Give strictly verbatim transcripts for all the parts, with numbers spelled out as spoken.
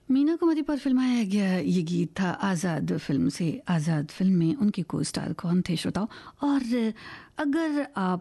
मीना कुमारी पर फिल्माया गया ये गीत था आज़ाद फिल्म से। आज़ाद फिल्म में उनके को स्टार कौन थे श्रोताओं? और अगर आप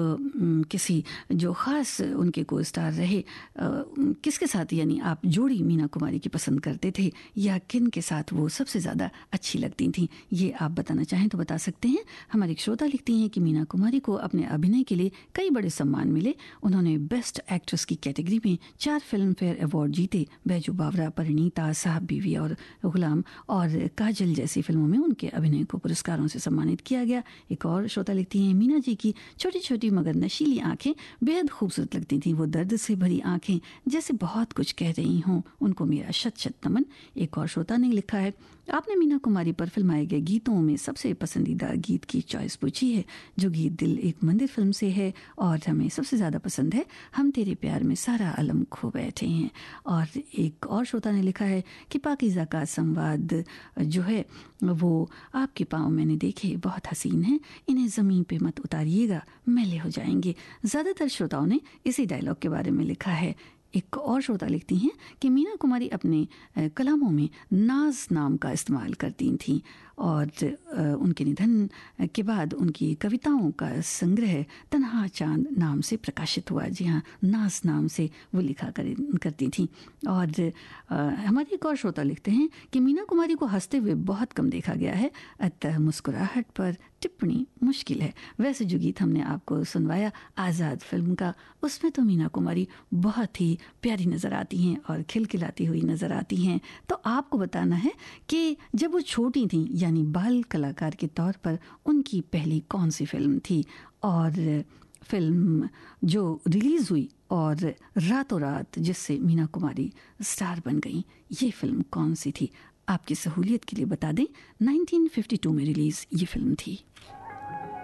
किसी जो ख़ास उनके को स्टार रहे, किसके साथ यानी आप जोड़ी मीना कुमारी की पसंद करते थे या किन के साथ वो सबसे ज़्यादा अच्छी लगती थी, ये आप बताना चाहें तो बता सकते हैं। हमारी एक श्रोता लिखती हैं कि मीना कुमारी को अपने अभिनय के लिए कई बड़े सम्मान मिले। उन्होंने बेस्ट एक्ट्रेस की कैटेगरी में चार फिल्म फेयर अवार्ड जीते। बैजू बावरा, परिणीता, साहब बीवी और गुलाम और काजल जैसी फिल्मों में उनके अभिनय को पुरस्कारों से सम्मानित किया गया। एक और श्रोता लिखती हैं, मीना जी की छोटी छोटी मगर नशीली आंखें बेहद खूबसूरत लगती थीं। वो दर्द से भरी आंखें जैसे बहुत कुछ कह रही हों। उनको मेरा शत शत नमन। एक और श्रोता ने लिखा है, आपने मीना कुमारी पर फिल्माए गए गीतों में सबसे पसंदीदा गीत की चॉइस पूछी है। जो गीत दिल एक मंदिर फिल्म से है और हमें सबसे ज़्यादा पसंद है, हम तेरे प्यार में सारा अलम खो बैठे हैं। और एक और श्रोता ने लिखा है कि पाकीज़ा का संवाद जो है वो आपके पाँव मैंने देखे बहुत हसीन है, इन्हें ज़मीन पे मत उतारिएगा मैले हो जाएंगे। ज़्यादातर श्रोताओं ने इसी डायलॉग के बारे में लिखा है। एक और श्रोता लिखती हैं कि मीना कुमारी अपने कलामों में नाज नाम का इस्तेमाल करती थीं और उनके निधन के बाद उनकी कविताओं का संग्रह तन्हा चांद नाम से प्रकाशित हुआ। जी हाँ, नाज नाम से वो लिखा कर, करती थीं। और आ, हमारे एक और श्रोता लिखते हैं कि मीना कुमारी को हंसते हुए बहुत कम देखा गया है, अतः मुस्कुराहट पर टिप्पणी मुश्किल है। वैसे जो गीत हमने आपको सुनवाया आज़ाद फिल्म का, उसमें तो मीना कुमारी बहुत ही प्यारी नज़र आती हैं और खिलखिलाती हुई नज़र आती हैं। तो आपको बताना है कि जब वो छोटी थीं यानी बाल कलाकार के तौर पर उनकी पहली कौन सी फिल्म थी और फिल्म जो रिलीज़ हुई और रातों रात जिससे मीना कुमारी स्टार बन गई, ये फिल्म कौन सी थी? आपकी सहूलियत के लिए बता दें, नाइनटीन फिफ्टी टू में रिलीज़ ये फिल्म थी।